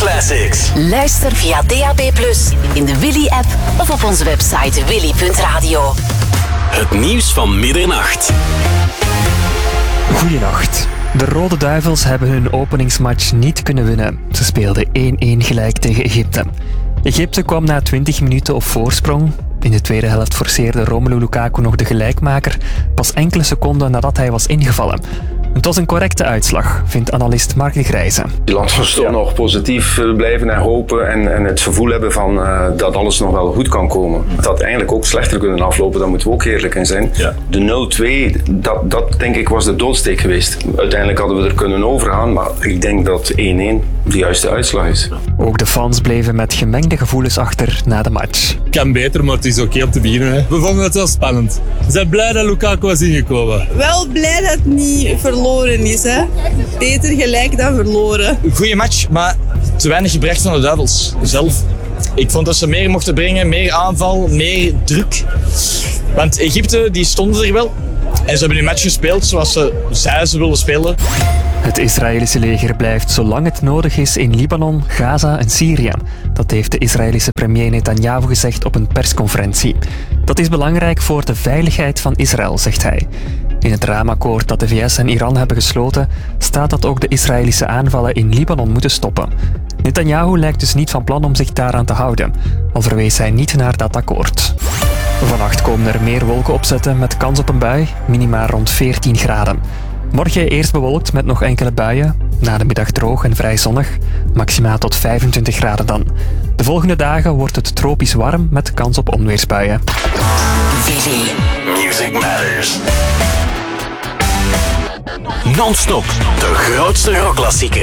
Classics. Luister via DAB+, in de Willy-app of op onze website willy.radio. Het nieuws van middernacht. Goedenacht. De Rode Duivels hebben hun openingsmatch niet kunnen winnen. Ze speelden 1-1 gelijk tegen Egypte. Egypte kwam na 20 minuten op voorsprong. In de tweede helft forceerde Romelu Lukaku nog de gelijkmaker, pas enkele seconden nadat hij was ingevallen. Het was een correcte uitslag, vindt analist Mark de Grijze. Je laat ons toch nog positief blijven en hopen en het gevoel hebben van dat alles nog wel goed kan komen. Dat had eigenlijk ook slechter kunnen aflopen, daar moeten we ook eerlijk in zijn. Ja. De 0-2, dat denk ik was de doodsteek geweest. Uiteindelijk hadden we er kunnen overgaan, maar ik denk dat 1-1 de juiste uitslag is. Ook de fans bleven met gemengde gevoelens achter na de match. Kan beter, maar het is oké om te beginnen. Hè. We vonden het wel spannend. We zijn blij dat Lukaku was ingekomen. Wel blij dat het niet verloren is. Hè. Beter gelijk dan verloren. Goeie match, maar te weinig gebracht van de Duivels zelf. Ik vond dat ze meer mochten brengen, meer aanval, meer druk. Want Egypte die stonden er wel. En ze hebben die match gespeeld zoals ze zeiden ze wilden spelen. Het Israëlische leger blijft zolang het nodig is in Libanon, Gaza en Syrië. Dat heeft de Israëlische premier Netanyahu gezegd op een persconferentie. Dat is belangrijk voor de veiligheid van Israël, zegt hij. In het raamakkoord dat de VS en Iran hebben gesloten, staat dat ook de Israëlische aanvallen in Libanon moeten stoppen. Netanyahu lijkt dus niet van plan om zich daaraan te houden, al verwees hij niet naar dat akkoord. Vannacht komen er meer wolken opzetten met kans op een bui, minima rond 14 graden. Morgen eerst bewolkt met nog enkele buien, na de middag droog en vrij zonnig, maxima tot 25 graden dan. De volgende dagen wordt het tropisch warm met kans op onweersbuien. Willy. Music Matters. Non-stop, de grootste rockklassieker.